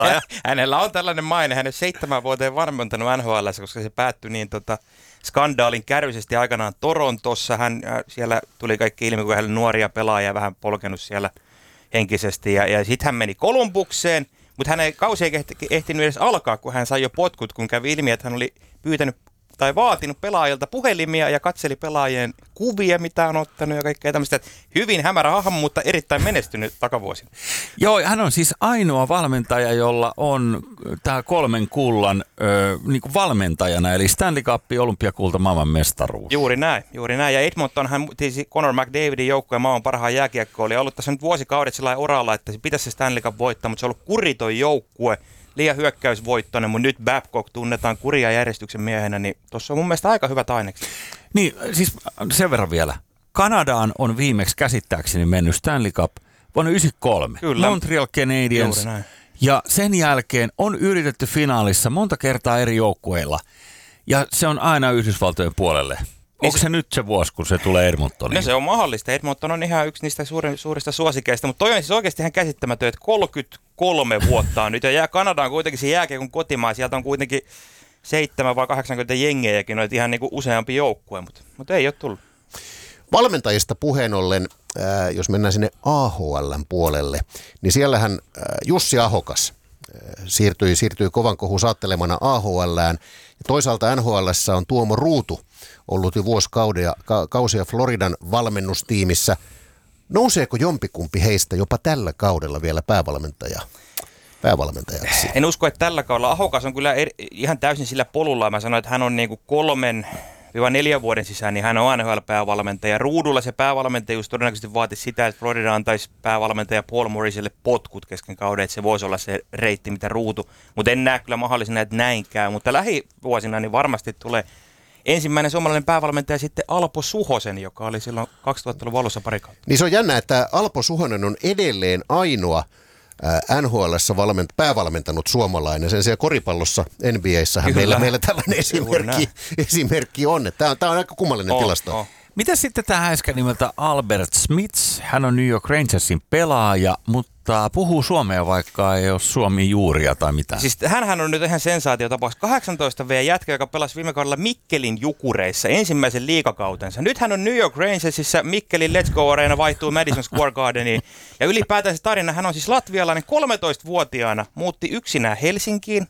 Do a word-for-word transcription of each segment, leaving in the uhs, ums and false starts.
valmentaja. Hänellä on tällainen maine. Hän on seitsemän vuoteen valmentanut N H L:ssä, koska se päättyi niin tota, skandaalin kärryisesti aikanaan Torontossa. Hän äh, siellä tuli kaikki ilmi, kun hän oli nuoria pelaajia vähän polkenut siellä henkisesti. Ja, ja sitten hän meni Columbukseen, mutta hän ei kausi ei ehtinyt edes alkaa, kun hän sai jo potkut, kun kävi ilmi, että hän oli pyytänyt tai vaatinut pelaajilta puhelimia ja katseli pelaajien kuvia, mitä on ottanut ja kaikkea tämmöistä. Hyvin hämärä hahmo, mutta erittäin menestynyt takavuosina. Joo, hän on siis ainoa valmentaja, jolla on tämä kolmen kullan ö, niin kuin valmentajana, eli Stanley Cup, olympiakulta, maailman mestaruus. Juuri näin, juuri näin. Ja Edmontonhan, tietysti Connor McDavidin joukkueen maailman parhaan jääkiekkoon, oli ollut tässä nyt vuosikaudet sellainen oralla, että se pitäisi se Stanley Cup voittaa, mutta se on ollut kuriton joukkue. Liian hyökkäysvoittoinen, mutta nyt Babcock tunnetaan kuria järjestyksen miehenä, niin tuossa on mun mielestä aika hyvät aineksi. Niin, siis sen verran vielä. Kanadaan on viimeksi käsittääkseni mennyt Stanley Cup vuonna yhdeksänkymmentäkolme. Kyllä. Montreal Canadiens. Ja sen jälkeen on yritetty finaalissa monta kertaa eri joukkueilla. Ja se on aina Yhdysvaltojen puolelle. Onko se nyt se vuosi, kun se tulee Edmontoniin? No se on mahdollista. Edmonton on ihan yksi niistä suuri, suurista suosikeista, mutta toi on siis oikeasti ihan käsittämätön, että kolmekymmentäkolme vuotta on nyt. Ja Kanada on kuitenkin se jääkiekon kotimaa. Sieltä on kuitenkin seitsemän vai kahdeksankymmentä jengejäkin, on ihan niin kuin useampi joukkue, mutta, mutta ei ole tullut. Valmentajista puheen ollen, äh, jos mennään sinne A H L:n puolelle, niin siellähän äh, Jussi Ahokas äh, siirtyi, siirtyi kovan kohun saattelemana A H L:ään. Ja toisaalta N H L:ssä on Tuomo Ruutu ollut jo vuosikausia ka, kausia Floridan valmennustiimissä. Nouseeko jompikumpi heistä jopa tällä kaudella vielä päävalmentaja, päävalmentajaksi? En usko, että tällä kaudella. Ahokas on kyllä eri, ihan täysin sillä polulla. Mä sanoin, että hän on niinku kolmen neljän vuoden sisään, niin hän on N H L-päävalmentaja. Ruudulla se päävalmentajuus todennäköisesti vaatisi sitä, että Florida antaisi päävalmentaja Paul Morriselle potkut kesken kauden, että se voisi olla se reitti, mitä Ruutu. Mutta en näe kyllä mahdollisena, että näin käy. Mutta lähivuosina niin varmasti tulee ensimmäinen suomalainen päävalmentaja sitten Alpo Suhosen, joka oli silloin kaksituhattaluvun alussa pari kautta. Niin se on jännä, että Alpo Suhonen on edelleen ainoa N H L:ssä valment, päävalmentanut suomalainen. Sen siellä koripallossa N B A:ssähän meillä, meillä tällainen esimerkki, esimerkki on. Tämä on, tämä on aika kummallinen oh, tilasto. Oh. Mitä sitten tämä äsken nimeltä Albert Smits? Hän on New York Rangersin pelaaja, mutta puhuu suomea, vaikka ei ole suomi juuria tai mitään. Siis hänhän on nyt ihan sensaatiotapaus. kahdeksantoista vuotias jätkä, joka pelasi viime kaudella Mikkelin Jukureissa ensimmäisen liigakautensa. Nyt hän on New York Rangersissa. Mikkelin Let's Go Arena vaihtuu Madison Square Gardeniin. Ja ylipäätään se tarina, hän on siis latvialainen kolmetoistavuotiaana, muutti yksinään Helsinkiin,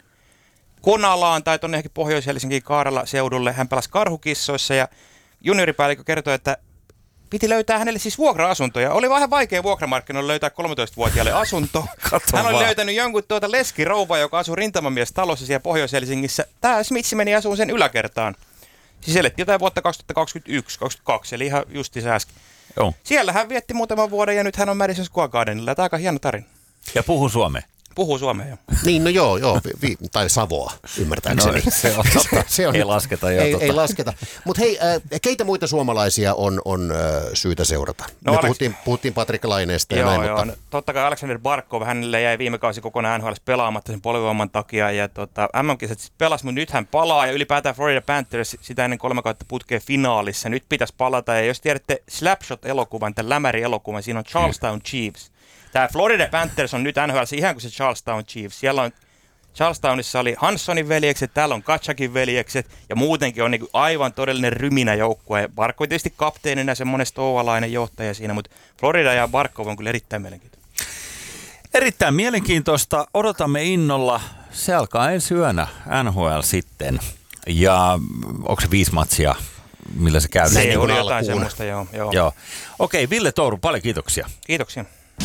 Konalaan tai tuonne ehkä Pohjois-Helsinkiin Kaarela seudulle. Hän pelasi Karhukissoissa ja junioripäällikkö kertoi, että piti löytää hänelle siis vuokra-asuntoja. Oli vähän vaikea vuokramarkkinoilla löytää kolmetoistavuotiaalle asunto. Hän oli löytänyt jonkun tuota leskirouvaa, joka asui rintamamiestalossa talossa siellä Pohjois-Helsingissä. Tämä Smitsi meni asuun sen yläkertaan. Siis elettiin jotain vuotta kaksituhattakaksikymmentäyksi kaksituhattakaksikymmentäkaksi, eli ihan justiinsa äsken. Joo. Siellä hän vietti muutaman vuoden ja nyt hän on Madison Square Gardenilla. Tämä on aika hieno tarina. Ja puhuu suomea. Puhuu suomea, joo. Niin, no joo, joo vi, tai Savoa, ymmärtääkseni. No, se on totta. se on, ei lasketa. Joo, ei, totta. ei lasketa. Mutta hei, äh, keitä muita suomalaisia on, on äh, syytä seurata? No, Me Alex... puhuttiin, puhuttiin Patrik Laineesta ja joo, näin, joo. mutta... No, totta kai Alexander Barkov, hänelle jäi viime kausi kokonaan N H L:ssä pelaamatta sen polvivamman takia. Ja tota, M M-kisat siis pelasi, mutta nyt hän palaa. Ja ylipäätään Florida Panthers sitä ennen kolme kautta putkeen finaalissa. Nyt pitäisi palata. Ja jos tiedätte Slapshot-elokuvan, tämän Lämäri-elokuvan, siinä on Charlestown mm. Chiefs. Tämä Florida Panthers on nyt N H L:ssä ihan kuin se Charlestown Chiefs. Siellä on Charlestownissa oli Hanssonin veljekset, täällä on Katsakin veljekset ja muutenkin on niin aivan todellinen ryminä joukkue. Barkov on tietysti kapteenina semmoinen stouvalainen johtaja siinä, mutta Florida ja Barkov on kyllä erittäin mielenkiintoista. Erittäin mielenkiintoista. Odotamme innolla. Se alkaa ensi yönä N H L sitten. Ja onko se viisi matsia, millä se käy? Se oli jotain semmoista, joo. joo. joo. Okei, Ville Touru, paljon kiitoksia. Kiitoksia.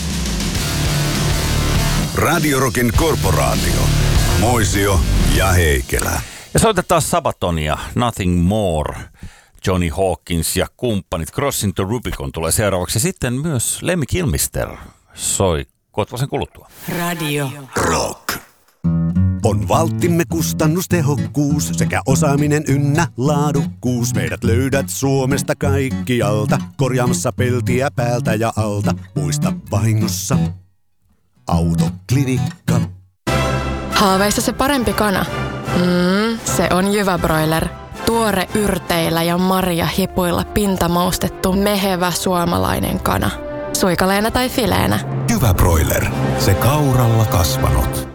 Radio Rockin korporaatio. Moisio ja Heikelä. Ja soitetaan Sabatonia, Nothing More. Johnny Hawkins ja kumppanit. Crossing the Rubicon tulee seuraavaksi. Sitten myös Lemmy Kilmister soi kotvasen kuluttua. Radio Rock. On valttimme kustannustehokkuus sekä osaaminen ynnä laadukkuus. Meidät löydät Suomesta kaikkialta, korjaamassa peltiä päältä ja alta. Muista vahingossa Autoklinikka. Haaveissa se parempi kana? Mm, se on Jyvä Broiler. Tuore yrteillä ja marjahipuilla pintamaustettu mehevä suomalainen kana. Suikaleena tai fileenä. Jyvä Broiler. Se kauralla kasvanut.